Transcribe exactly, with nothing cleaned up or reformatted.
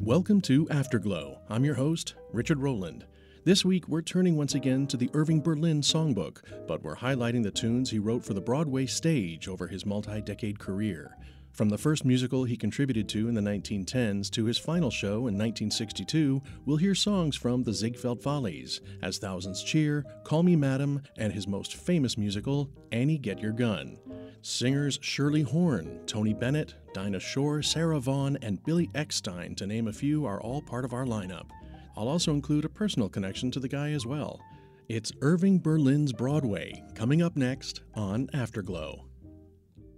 Welcome to Afterglow. I'm your host, Richard Rowland. This week, we're turning once again to the Irving Berlin Songbook, but we're highlighting the tunes he wrote for the Broadway stage over his multi-decade career. From the first musical he contributed to in the nineteen tens to his final show in nineteen sixty-two, we'll hear songs from the Ziegfeld Follies, As Thousands Cheer, Call Me Madam, and his most famous musical, Annie Get Your Gun. Singers Shirley Horn, Tony Bennett, Dinah Shore, Sarah Vaughan, and Billy Eckstine, to name a few, are all part of our lineup. I'll also include a personal connection to the guy as well. It's Irving Berlin's Broadway, coming up next on Afterglow.